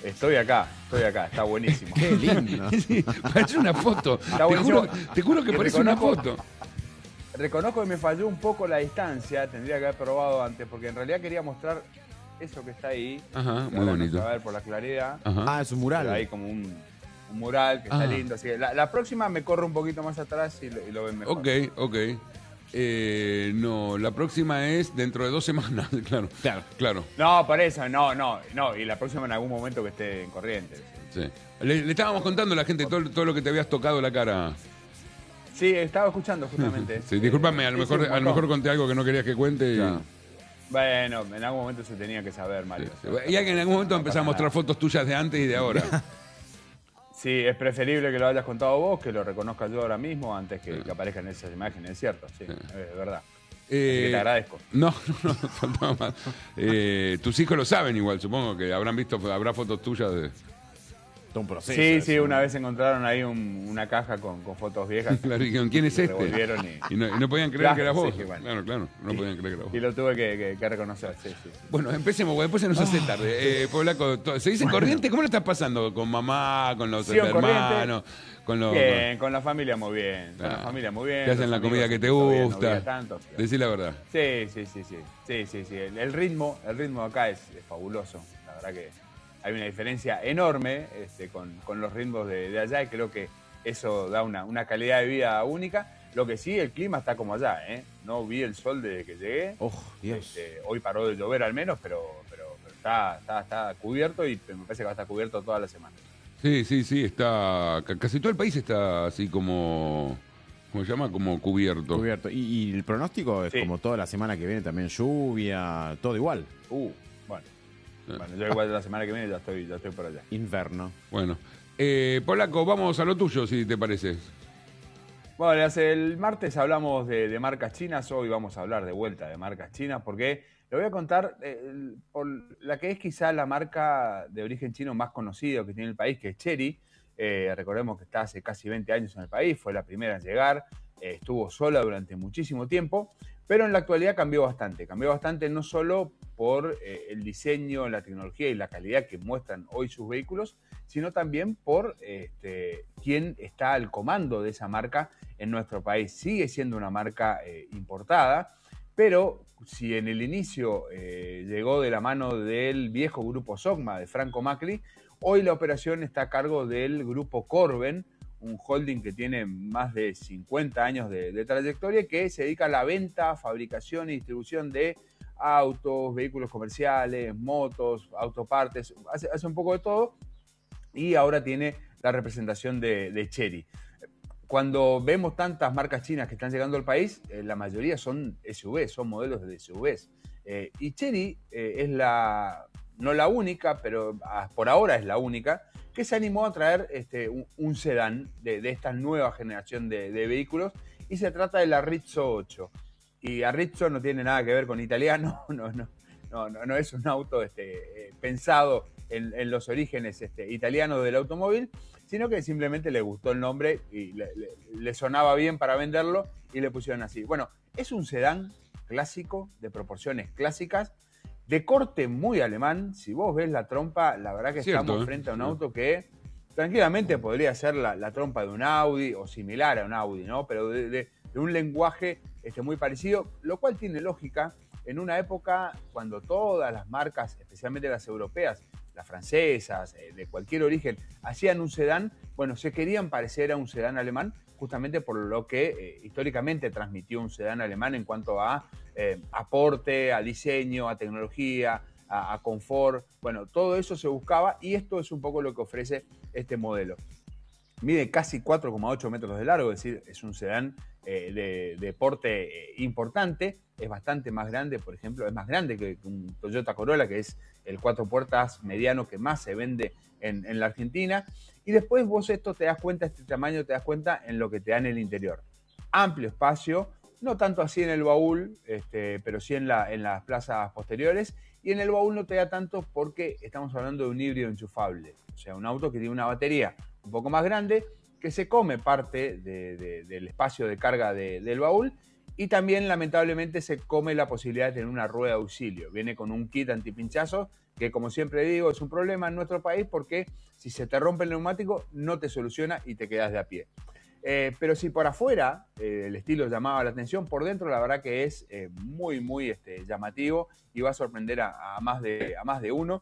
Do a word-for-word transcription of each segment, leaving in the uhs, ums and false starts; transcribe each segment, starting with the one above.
Estoy acá, estoy acá, está buenísimo. Qué lindo. Sí, parece una foto. Está Te buenísimo. juro, te juro que Y parece una reconozco- foto. Reconozco que me falló un poco la distancia, tendría que haber probado antes, porque en realidad quería mostrar eso que está ahí. Ajá, que muy ahora no se bonito. va a ver por la claridad. Ajá. Ah, es un mural. Pero hay como un, un mural que está Ah. lindo. Así que la, la próxima me corro un poquito más atrás y lo, y lo ven mejor. Ok, ok. Eh, no, la próxima es dentro de dos semanas, claro. Claro. Claro, No, por eso, no, no, no. Y la próxima en algún momento que esté en Corrientes. sí. Le, le estábamos contando a la gente todo, todo lo que te habías tocado la cara. Sí, estaba escuchando justamente. Sí, discúlpame, a lo Sí, sí, mejor, un a lo montón. mejor conté algo que no querías que cuente. y- Claro. Bueno, en algún momento se tenía que saber, Mario. Sí, sí. Y hay que en algún momento No empezar a pasa mostrar nada. fotos tuyas de antes y de ahora. Sí, es preferible que lo hayas contado vos, que lo reconozca yo ahora mismo, antes que, que aparezcan esas imágenes, es cierto, sí, es verdad. Así que Eh, te agradezco. No, no, no, faltaba más. Eh, tus hijos lo saben igual, supongo que habrán visto, habrá fotos tuyas de... Todo un proceso. Sí, eso, sí, ¿no? una vez encontraron ahí un- una caja con, con fotos viejas. Claro, y dijeron, ¿quién es y este? revolvieron y, Y no, y no podían creer Claro, que eras sí, vos. que bueno. Claro, claro, no podían creer que eras vos. y lo tuve que, que- que reconocer, sí, sí. sí. Bueno, empecemos, porque después se nos hace tarde. Eh, Polaco, to- ¿se dice corriente? ¿Cómo lo estás pasando? ¿Con mamá, con los Sí, con hermanos? Con los, Bien, con la familia muy bien, con Ah, la familia muy bien. te hacen los la amigos comida que te todavía no gusta. veía tanto, pero- Decí la verdad. Sí, sí, sí, sí, sí, sí, sí. El, el ritmo, el ritmo acá es, es fabuloso. La verdad que hay una diferencia enorme este, con, con los ritmos de, de allá y creo que eso da una, una calidad de vida única. Lo que sí, el clima está como allá, ¿eh? No vi el sol desde que llegué. Oh, Dios. Este, hoy paró de llover al menos, pero, pero, pero está, está, está cubierto y me parece que va a estar cubierto toda la semana. Sí, sí, sí, está... ca- Casi todo el país está así como... ¿Cómo se llama? Como cubierto. Cubierto. Y, y el pronóstico es Sí. como toda la semana que viene también lluvia, todo igual. Uh, bueno. Bueno, yo igual la semana que viene ya estoy, ya estoy por allá. Inverno. Bueno. Eh, Polaco, vamos a lo tuyo, si te parece. Bueno, hace el martes hablamos de, de marcas chinas, hoy vamos a hablar de vuelta de marcas chinas, porque le voy a contar eh, por la que es quizá la marca de origen chino más conocida que tiene el país, que es Chery. Eh, recordemos que está hace casi veinte años en el país, fue la primera en llegar, eh, estuvo sola durante muchísimo tiempo, pero en la actualidad cambió bastante. Cambió bastante no solo por eh, el diseño, la tecnología y la calidad que muestran hoy sus vehículos, sino también por este, quién está al comando de esa marca en nuestro país. Sigue siendo una marca eh, importada, pero si en el inicio eh, llegó de la mano del viejo grupo Sogma de Franco Macri, hoy la operación está a cargo del grupo Corben, un holding que tiene más de cincuenta años de, de trayectoria y que se dedica a la venta, fabricación y distribución de autos, vehículos comerciales, motos, autopartes, hace, hace un poco de todo y ahora tiene la representación de, de Chery. Cuando vemos tantas marcas chinas que están llegando al país, eh, la mayoría son S U Vs, son modelos de S U Vs. Eh, y Chery eh, es la, no la única, pero ah, por ahora es la única, que se animó a traer este, un, un sedán de, de esta nueva generación de, de vehículos, y se trata de la Rizzo ocho. Y Arrizzo no tiene nada que ver con italiano, no, no, no, no, no es un auto este, eh, pensado en, en los orígenes este, italianos del automóvil, sino que simplemente le gustó el nombre y le, le, le sonaba bien para venderlo y le pusieron así. Bueno, es un sedán clásico, de proporciones clásicas, de corte muy alemán. Si vos ves la trompa, la verdad que Cierto, estamos ¿eh? frente a un auto que tranquilamente podría ser la, la trompa de un Audi o similar a un Audi, ¿no? Pero de, de, de un lenguaje este, muy parecido, lo cual tiene lógica en una época cuando todas las marcas, especialmente las europeas, las francesas, eh, de cualquier origen, hacían un sedán, bueno, se querían parecer a un sedán alemán, justamente por lo que eh, históricamente transmitió un sedán alemán en cuanto a eh, aporte, a diseño, a tecnología, a, a confort. Bueno, todo eso se buscaba y esto es un poco lo que ofrece este modelo. Mide casi cuatro coma ocho metros de largo, es decir, es un sedán eh, de, de porte eh, importante, es bastante más grande, por ejemplo, es más grande que un Toyota Corolla, que es el cuatro puertas mediano que más se vende en, en la Argentina. Y después vos esto te das cuenta, este tamaño te das cuenta en lo que te da en el interior. Amplio espacio, no tanto así en el baúl, este, pero sí en, la, en las plazas posteriores. Y en el baúl no te da tanto porque estamos hablando de un híbrido enchufable, o sea, un auto que tiene una batería un poco más grande, que se come parte de, de, del espacio de carga de, del baúl Y también, lamentablemente, se come la posibilidad de tener una rueda de auxilio. Viene con un kit antipinchazo, que como siempre digo, es un problema en nuestro país porque si se te rompe el neumático, no te soluciona y te quedas de a pie. Eh, pero si por afuera eh, el estilo llamaba la atención, por dentro la verdad que es eh, muy, muy este, llamativo y va a sorprender a, a, más de, a más de uno.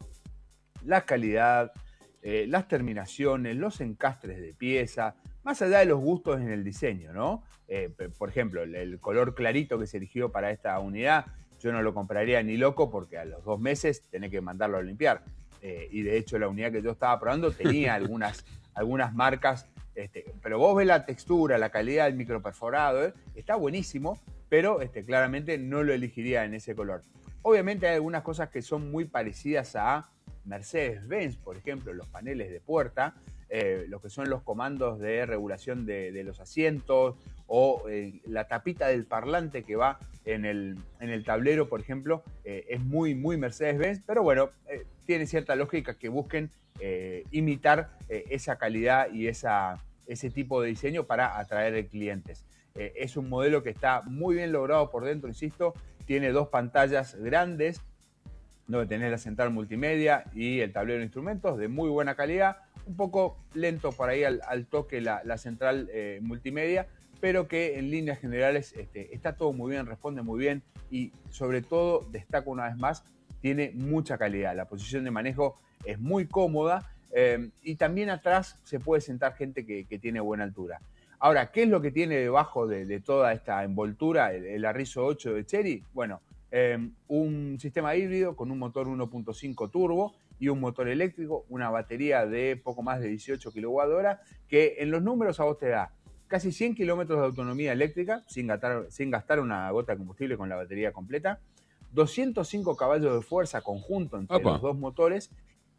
La calidad, eh, las terminaciones, los encastres de pieza, más allá de los gustos en el diseño, ¿no? Eh, por ejemplo, el, el color clarito que se eligió para esta unidad, yo no lo compraría ni loco porque a los dos meses tenés que mandarlo a limpiar. Eh, y de hecho la unidad que yo estaba probando tenía algunas, algunas marcas, este, pero vos ves la textura, la calidad del microperforado, ¿eh? Está buenísimo, pero este, claramente no lo elegiría en ese color. Obviamente hay algunas cosas que son muy parecidas a Mercedes-Benz, por ejemplo, los paneles de puerta, eh, lo que son los comandos de regulación de, de los asientos o eh, la tapita del parlante que va en el, en el tablero, por ejemplo, eh, es muy, muy Mercedes-Benz, pero bueno, eh, tiene cierta lógica que busquen eh, imitar eh, esa calidad y esa, ese tipo de diseño para atraer clientes. Eh, es un modelo que está muy bien logrado por dentro, insisto, tiene dos pantallas grandes, donde tenés la central multimedia y el tablero de instrumentos de muy buena calidad, un poco lento por ahí al, al toque la, la central eh, multimedia, pero que en líneas generales este, está todo muy bien, responde muy bien y sobre todo, destaco una vez más, tiene mucha calidad. La posición de manejo es muy cómoda eh, y también atrás se puede sentar gente que, que tiene buena altura. Ahora, ¿qué es lo que tiene debajo de, de toda esta envoltura el, el Arriso ocho de Chery? Bueno, Eh, un sistema híbrido con un motor uno punto cinco turbo y un motor eléctrico, una batería de poco más de dieciocho kilowatt hora, que en los números a vos te da casi cien kilómetros de autonomía eléctrica sin gastar, sin gastar una gota de combustible con la batería completa, doscientos cinco caballos de fuerza conjunto entre Opa. los dos motores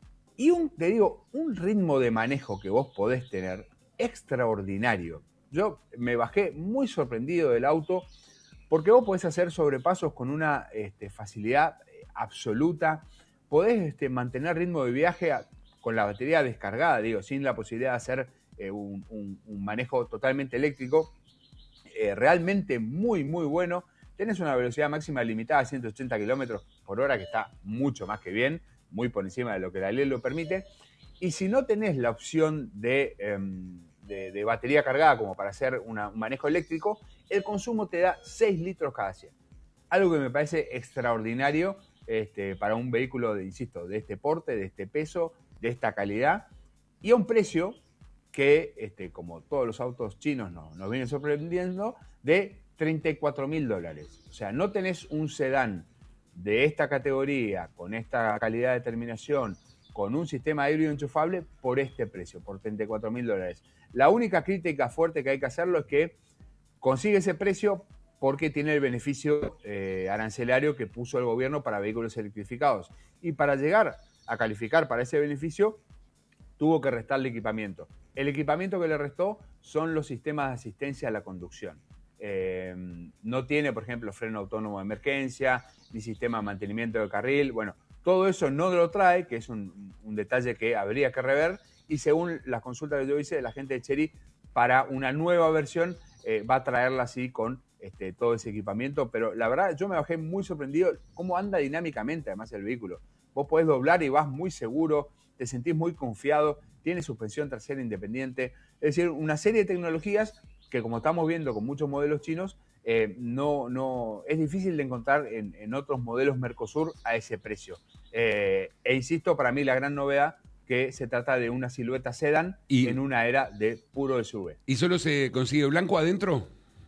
y un, te digo, un ritmo de manejo que vos podés tener extraordinario. Yo me bajé muy sorprendido del auto porque vos podés hacer sobrepasos con una este, facilidad absoluta, podés este, mantener ritmo de viaje a, con la batería descargada, digo, sin la posibilidad de hacer eh, un, un, un manejo totalmente eléctrico, eh, realmente muy, muy bueno. Tenés una velocidad máxima limitada a ciento ochenta kilómetros por hora, que está mucho más que bien, muy por encima de lo que la ley lo permite. Y si no tenés la opción de... Eh, De, de batería cargada como para hacer una, un manejo eléctrico, el consumo te da seis litros cada cien. Algo que me parece extraordinario este, para un vehículo, de, insisto, de este porte, de este peso, de esta calidad, y a un precio que, este, como todos los autos chinos nos, nos vienen sorprendiendo, de treinta y cuatro mil dólares. O sea, no tenés un sedán de esta categoría, con esta calidad de terminación, con un sistema híbrido enchufable por este precio, por treinta y cuatro mil dólares. La única crítica fuerte que hay que hacerlo es que consigue ese precio porque tiene el beneficio eh, arancelario que puso el gobierno para vehículos electrificados. Y para llegar a calificar para ese beneficio, tuvo que restarle equipamiento. El equipamiento que le restó son los sistemas de asistencia a la conducción. Eh, no tiene, por ejemplo, freno autónomo de emergencia, ni sistema de mantenimiento de carril. Bueno, todo eso no lo trae, que es un, un detalle que habría que rever, y según las consultas que yo hice, la gente de Chery, para una nueva versión, eh, va a traerla así con este, todo ese equipamiento, pero la verdad yo me bajé muy sorprendido cómo anda dinámicamente además el vehículo. Vos podés doblar y vas muy seguro, te sentís muy confiado, tiene suspensión trasera independiente, es decir, una serie de tecnologías que como estamos viendo con muchos modelos chinos, Eh, no, no, es difícil de encontrar en, en otros modelos Mercosur a ese precio. Eh, e insisto, para mí la gran novedad que se trata de una silueta sedán y, en una era de puro S U V. ¿Y solo se consigue blanco adentro?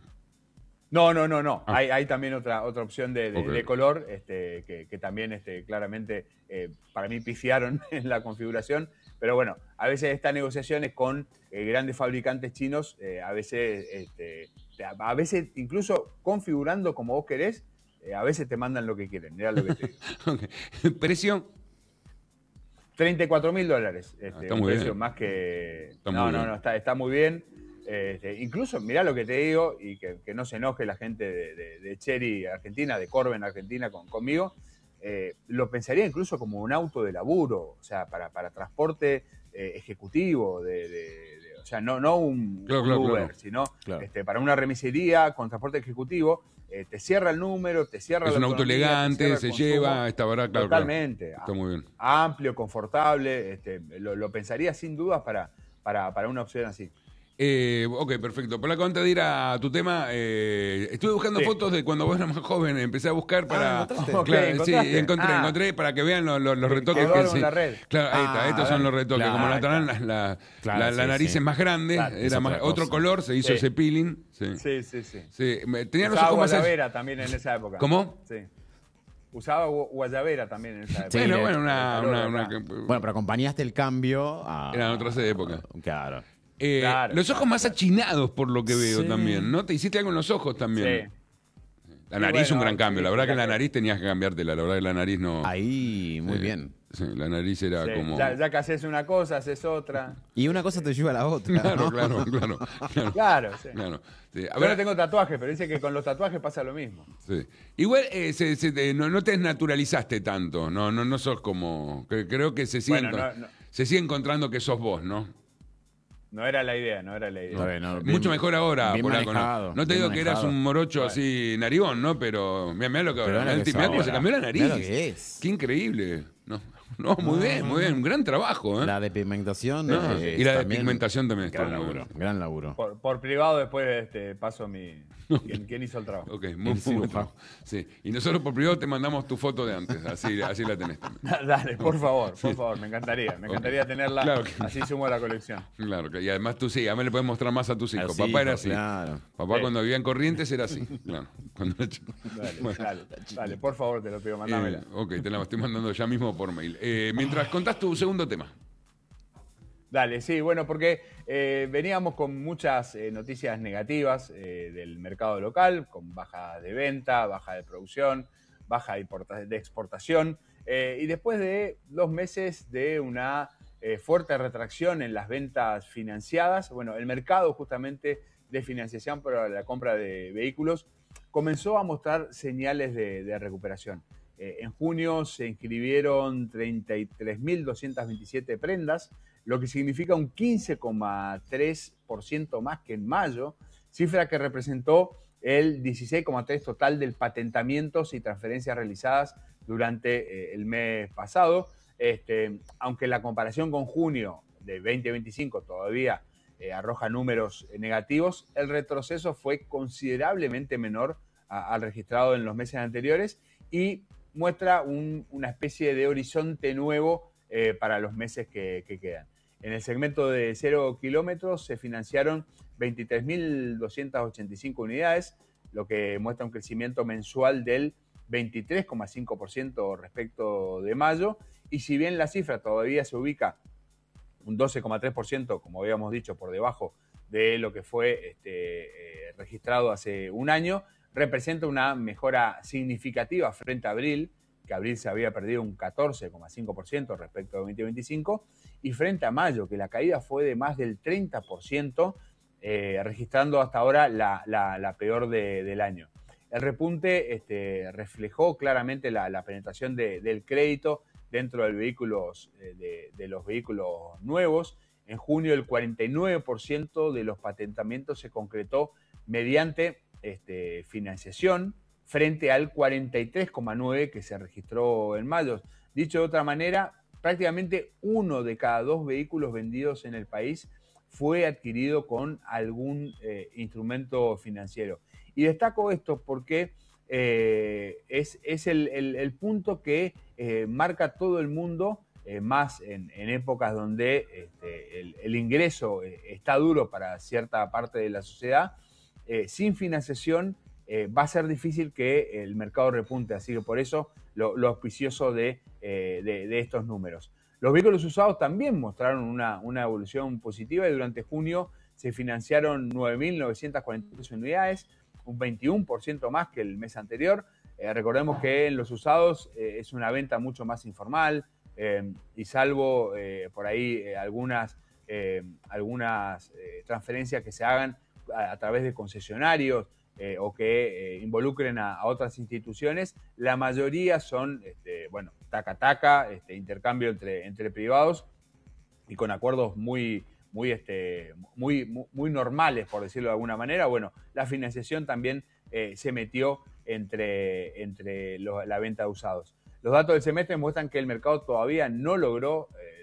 No, no, no, no. Ah. Hay, hay también otra, otra opción de, de, Okay. de color este, que, que también este, claramente eh, para mí pifiaron en la configuración. Pero bueno, a veces estas negociaciones con eh, grandes fabricantes chinos, eh, a veces este, a veces incluso configurando como vos querés, eh, a veces te mandan lo que quieren. Mirá lo que te digo. Okay. ¿Precio? treinta y cuatro mil dólares. Este, ah, está un muy precio bien. más que... Está no, muy no, bien. no, está, está muy bien. Este, incluso, mirá lo que te digo, y que, que no se enoje la gente de, de, de Chery Argentina, de Corben Argentina con, conmigo, eh, lo pensaría incluso como un auto de laburo, o sea, para, para transporte eh, ejecutivo, de, de, de, o sea, no, no un, claro, un claro, Uber, claro. sino Claro. este, para una remisería con transporte ejecutivo. eh, te cierra el número, te cierra Es la un auto autonomía, elegante, se consumo. lleva, está barato, claro, Totalmente. claro. Está muy bien. Amplio, confortable. Este, lo, lo pensaría sin dudas para, para, para una opción así. Eh, ok, perfecto. Por la cuenta de ir a tu tema, eh, estuve buscando Sí. fotos de cuando vos eras más joven. Empecé a buscar para. Ah, ¿encontraste? Ok, Claro, sí, ¿encontraste? encontré, Ah. encontré para que vean los, los- los Que- retoques quedó que algo en sí. la red. Claro, ahí está. Ah, Estos a son ver. los retoques. Claro, Como ahí notarán, está. la, la, Claro, la- la sí, nariz sí. es más grande, Claro, es era más, otra otro cosa. color, se hizo Sí. ese peeling. Sí. Sí, sí, sí. Sí, me- tenía los Usaba ojos más allá. guayabera también en esa época. ¿Cómo? Sí. Usaba gu- guayabera también en esa época. Sí, Bueno, le- bueno, una. calor una- acá. una- Bueno, pero acompañaste el cambio a... Eran otras épocas. Claro. Eh, Claro, los ojos claro, más claro. achinados, por lo que veo Sí. también, ¿no? Te hiciste algo en los ojos también. Sí. La Sí, nariz un bueno, gran cambio. La sí, verdad que ya la que- nariz tenías que cambiártela. La verdad que la nariz no. Ahí, muy Sí, bien. sí, la nariz era Sí, como. ya, ya que haces una cosa, haces otra. Y una cosa te lleva a la otra, Claro, ¿no? claro, claro, claro. Claro, sí. Claro. Sí, a Yo ver, no tengo tatuajes, pero dice que con los tatuajes pasa lo mismo. sí. Igual eh, se- se te- no, no te desnaturalizaste tanto. No, no, no sos como. que- Creo que se sigue, Bueno, encon- no- no. se sigue encontrando que sos vos, ¿no? No era la idea, no era la idea. A ver, no, bien- Mucho mejor ahora, bien Polaco, ¿no? manejado, No te bien digo que eras manejado. un morocho Bueno. así narigón, ¿no? Pero mira, lo que Pero ahora. mirá lo que Mirá es cómo se ahora. cambió la nariz. Mirá lo que es. Qué increíble. No, no muy bien, muy bien. Un gran trabajo, ¿eh? La depigmentación No, eh, y la también- despigmentación también está Gran muy laburo, bien. gran laburo. Por, por privado después este, paso mi... ¿Quién, quién hizo el trabajo? Ok, muy, El muy buen cirujano. trabajo. Sí. Y nosotros por privado te mandamos tu foto de antes, así, así la tenés también. Dale, por favor, por favor, me encantaría. Me encantaría tenerla, Claro que- así sumo a la colección. Claro, que- y además tú sí, además le puedes mostrar más a tus hijos. los Papá era hijos, así. claro. Papá Sí. cuando vivía en Corrientes era así. Claro. Cuando era chico. Dale, Bueno. dale, dale, por favor, te lo pido, mandámela. Eh, ok, te la estoy mandando ya mismo por mail. Eh, mientras contás tu segundo tema. Dale, sí, bueno, porque eh, veníamos con muchas eh, noticias negativas eh, del mercado local, con baja de venta, baja de producción, baja de, importa- de exportación, eh, y después de dos meses de una eh, fuerte retracción en las ventas financiadas, bueno, el mercado justamente de financiación para la compra de vehículos comenzó a mostrar señales de, de recuperación. Eh, en junio se inscribieron treinta y tres mil doscientas veintisiete prendas, lo que significa un quince coma tres por ciento más que en mayo, cifra que representó el dieciséis coma tres por ciento total del patentamientos y transferencias realizadas durante eh, el mes pasado. Este, aunque la comparación con junio de veinte veinticinco todavía eh, arroja números eh, negativos, el retroceso fue considerablemente menor a, al registrado en los meses anteriores y muestra un, una especie de horizonte nuevo eh, para los meses que, que quedan. En el segmento de cero kilómetros se financiaron veintitrés mil doscientas ochenta y cinco unidades, lo que muestra un crecimiento mensual del veintitrés coma cinco por ciento respecto de mayo. Y si bien la cifra todavía se ubica un doce coma tres por ciento, como habíamos dicho, por debajo de lo que fue este, eh, registrado hace un año, representa una mejora significativa frente a abril, que abril se había perdido un catorce coma cinco por ciento respecto a veinte veinticinco, y frente a mayo, que la caída fue de más del treinta por ciento, eh, registrando hasta ahora la, la, la peor de, del año. El repunte este, reflejó claramente la, la penetración de, del crédito dentro del vehículos, de, de los vehículos nuevos. En junio el cuarenta y nueve por ciento de los patentamientos se concretó mediante este, financiación, frente al cuarenta y tres coma nueve por ciento que se registró en mayo. Dicho de otra manera, prácticamente uno de cada dos vehículos vendidos en el país fue adquirido con algún eh, instrumento financiero. Y destaco esto porque eh, es, es el, el, el punto que eh, marca todo el mundo, eh, más en, en épocas donde este, el, el ingreso eh, está duro para cierta parte de la sociedad. Eh, sin financiación eh, va a ser difícil que el mercado repunte, así que por eso lo, lo auspicioso de, eh, de, de estos números. Los vehículos usados también mostraron una, una evolución positiva y durante junio se financiaron nueve mil novecientas cuarenta y tres unidades, un veintiuno por ciento más que el mes anterior. Eh, recordemos que en los usados eh, es una venta mucho más informal eh, y salvo eh, por ahí eh, algunas, eh, algunas eh, transferencias que se hagan a, a través de concesionarios eh, o que eh, involucren a, a otras instituciones, la mayoría son, este, bueno, taca-taca, este, intercambio entre, entre privados y con acuerdos muy, muy, este, muy, muy, muy normales, por decirlo de alguna manera. Bueno, la financiación también eh, se metió entre, entre lo, la venta de usados. Los datos del semestre muestran que el mercado todavía no logró eh,